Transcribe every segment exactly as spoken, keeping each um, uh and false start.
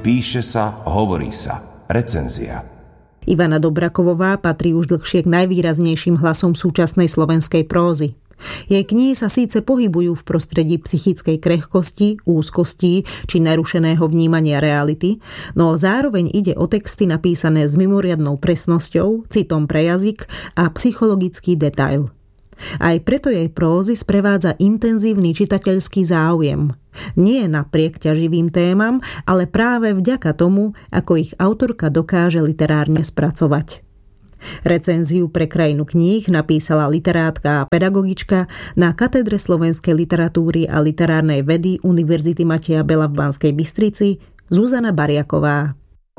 Píše sa, hovorí sa. Recenzia. Ivana Dobrakovová patrí už dlhšie k najvýraznejším hlasom súčasnej slovenskej prózy. Jej knihy sa síce pohybujú v prostredí psychickej krehkosti, úzkosti či narušeného vnímania reality, no zároveň ide o texty napísané s mimoriadnou presnosťou, citom pre jazyk a psychologický detail. Aj preto jej prózy sprevádza intenzívny čitateľský záujem. Nie napriek ťaživým témam, ale práve vďaka tomu, ako ich autorka dokáže literárne spracovať. Recenziu pre Krajinu kníh napísala literátka a pedagogička na katedre slovenskej literatúry a literárnej vedy Univerzity Mateja Bela v Banskej Bystrici Zuzana Bariaková.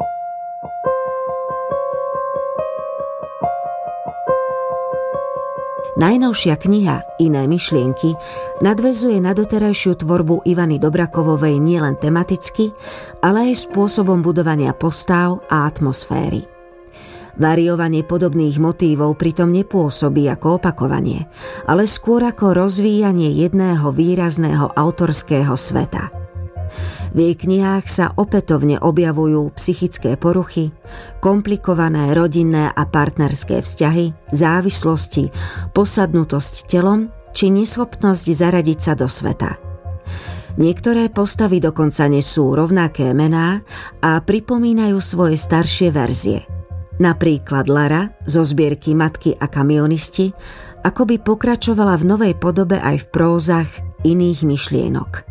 Najnovšia kniha Iné myšlienky nadväzuje na doterajšiu tvorbu Ivany Dobrakovovej nielen tematicky, ale aj spôsobom budovania postáv a atmosféry. Variovanie podobných motívov pritom nepôsobí ako opakovanie, ale skôr ako rozvíjanie jedného výrazného autorského sveta. V jej knihách sa opätovne objavujú psychické poruchy, komplikované rodinné a partnerské vzťahy, závislosti, posadnutosť telom či neschopnosť zaradiť sa do sveta. Niektoré postavy dokonca nesú rovnaké mená a pripomínajú svoje staršie verzie. Napríklad Lara zo zbierky Matky a kamionisti akoby pokračovala v novej podobe aj v prózach Iných myšlienok.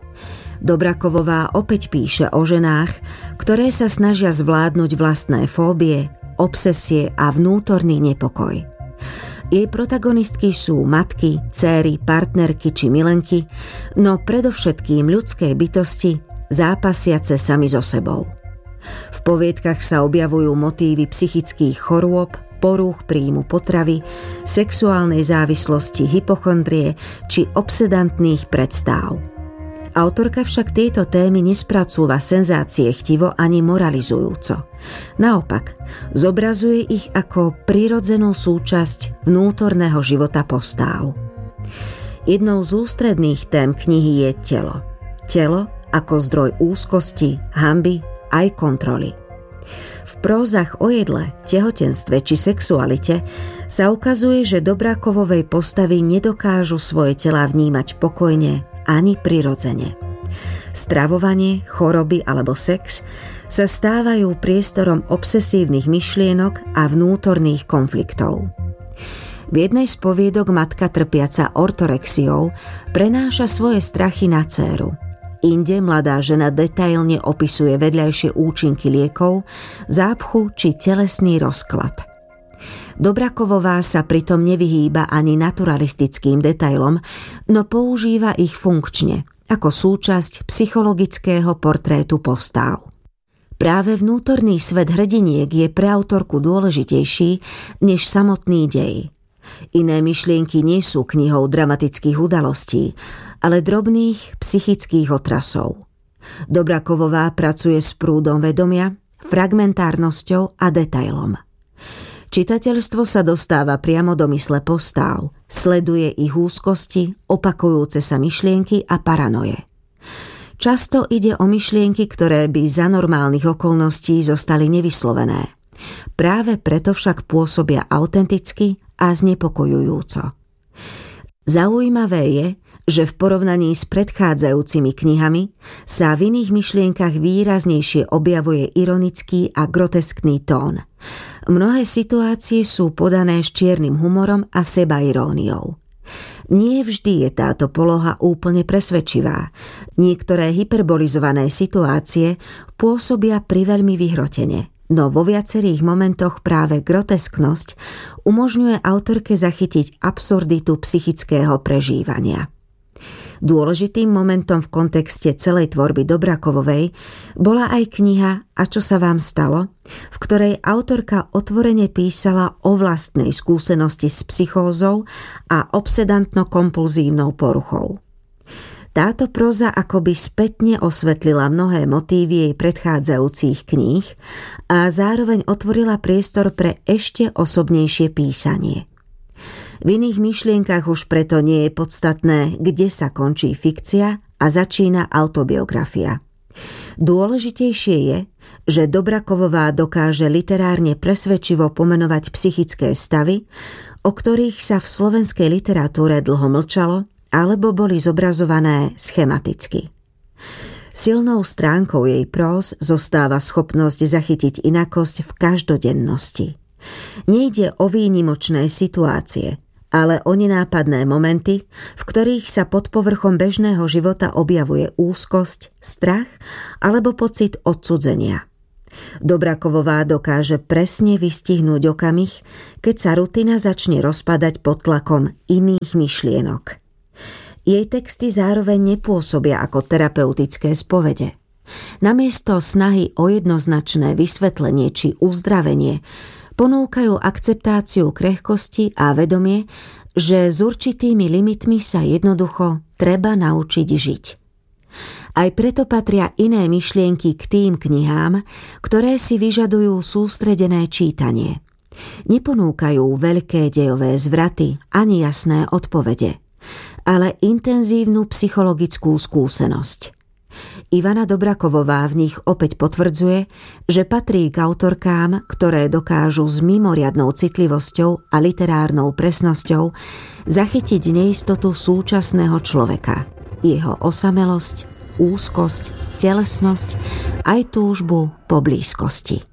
Dobrakovová opäť píše o ženách, ktoré sa snažia zvládnuť vlastné fóbie, obsesie a vnútorný nepokoj. Jej protagonistky sú matky, céry, partnerky či milenky, no predovšetkým ľudské bytosti zápasiace sami so sebou. V poviedkach sa objavujú motívy psychických chorôb, porúch príjmu potravy, sexuálnej závislosti, hypochondrie či obsedantných predstáv. Autorka však tieto témy nespracúva senzácie chtivo ani moralizujúco. Naopak, zobrazuje ich ako prirodzenú súčasť vnútorného života postáv. Jednou z ústredných tém knihy je telo. Telo ako zdroj úzkosti, hanby aj kontroly. V prózach o jedle, tehotenstve či sexualite sa ukazuje, že Dobrakovovej postavy nedokážu svoje telá vnímať pokojne ani prirodzene. Stravovanie, choroby alebo sex sa stávajú priestorom obsesívnych myšlienok a vnútorných konfliktov. V jednej z poviedok matka trpiaca ortorexiou prenáša svoje strachy na dcéru. Inde mladá žena detailne opisuje vedľajšie účinky liekov, zápchu či telesný rozklad. Dobrakovová sa pritom nevyhýba ani naturalistickým detailom, no používa ich funkčne, ako súčasť psychologického portrétu postáv. Práve vnútorný svet hrdiniek je pre autorku dôležitejší než samotný dej. Iné myšlienky nie sú knihou dramatických udalostí, ale drobných psychických otrasov. Dobrakovová pracuje s prúdom vedomia, fragmentárnosťou a detailom. Čitateľstvo sa dostáva priamo do mysle postáv, sleduje ich úzkosti, opakujúce sa myšlienky a paranoje. Často ide o myšlienky, ktoré by za normálnych okolností zostali nevyslovené. Práve preto však pôsobia autenticky a znepokojujúco. Zaujímavé je, že v porovnaní s predchádzajúcimi knihami sa v iných myšlienkach výraznejšie objavuje ironický a groteskný tón. Mnohé situácie sú podané s čiernym humorom a sebairóniou. Nie vždy je táto poloha úplne presvedčivá. Niektoré hyperbolizované situácie pôsobia priveľmi vyhrotene, no vo viacerých momentoch práve grotesknosť umožňuje autorke zachytiť absurditu psychického prežívania. Dôležitým momentom v kontexte celej tvorby Dobrakovovej bola aj kniha A čo sa vám stalo?, v ktorej autorka otvorene písala o vlastnej skúsenosti s psychózou a obsedantno-kompulzívnou poruchou. Táto próza akoby spätne osvetlila mnohé motívy jej predchádzajúcich kníh a zároveň otvorila priestor pre ešte osobnejšie písanie. V iných myšlienkach už preto nie je podstatné, kde sa končí fikcia a začína autobiografia. Dôležitejšie je, že Dobrakovová dokáže literárne presvedčivo pomenovať psychické stavy, o ktorých sa v slovenskej literatúre dlho mlčalo alebo boli zobrazované schematicky. Silnou stránkou jej próz zostáva schopnosť zachytiť inakosť v každodennosti. Nejde o výnimočné situácie, ale o nenápadné momenty, v ktorých sa pod povrchom bežného života objavuje úzkosť, strach alebo pocit odcudzenia. Dobrakovová dokáže presne vystihnúť okamih, keď sa rutina začne rozpadať pod tlakom iných myšlienok. Jej texty zároveň nepôsobia ako terapeutické spovede. Namiesto snahy o jednoznačné vysvetlenie či uzdravenie ponúkajú akceptáciu krehkosti a vedomie, že s určitými limitmi sa jednoducho treba naučiť žiť. Aj preto patria iné myšlienky k tým knihám, ktoré si vyžadujú sústredené čítanie. Neponúkajú veľké dejové zvraty ani jasné odpovede, ale intenzívnu psychologickú skúsenosť. Ivana Dobrakovová v nich opäť potvrdzuje, že patrí k autorkám, ktoré dokážu s mimoriadnou citlivosťou a literárnou presnosťou zachytiť neistotu súčasného človeka, jeho osamelosť, úzkosť, telesnosť aj túžbu po blízkosti.